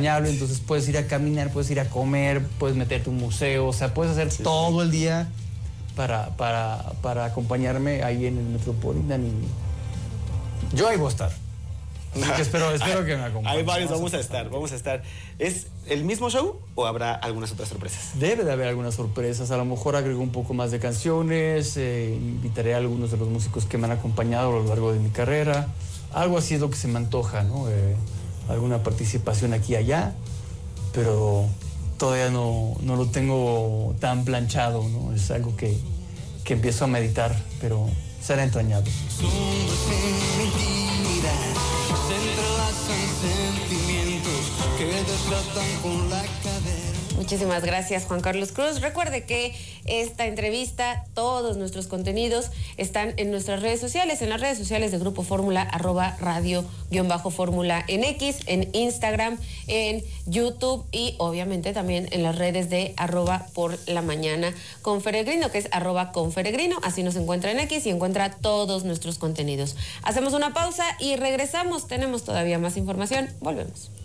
entrañable, entonces puedes ir a caminar, puedes ir a comer, puedes meterte a un museo, o sea, puedes hacer todo el día para acompañarme ahí en el Metropolitan. Y yo ahí voy a estar. Así que espero que me acompañen. Hay varios, vamos a estar. ¿Es el mismo show o habrá algunas otras sorpresas? Debe de haber algunas sorpresas, a lo mejor agrego un poco más de canciones, invitaré a algunos de los músicos que me han acompañado a lo largo de mi carrera, algo así es lo que se me antoja, ¿no? Alguna participación aquí y allá, pero todavía no lo tengo tan planchado, ¿no? Es algo que empiezo a meditar, pero será entrañable. Muchísimas gracias, Juan Carlos Cruz. Recuerde que esta entrevista, todos nuestros contenidos están en nuestras redes sociales, en las redes sociales de Grupo Fórmula, @radio_fórmula en X, en Instagram, en YouTube y obviamente también en las redes de @porlamañana con Feregrino, que es @conferegrino. Así nos encuentra en X y encuentra todos nuestros contenidos. Hacemos una pausa y regresamos. Tenemos todavía más información. Volvemos.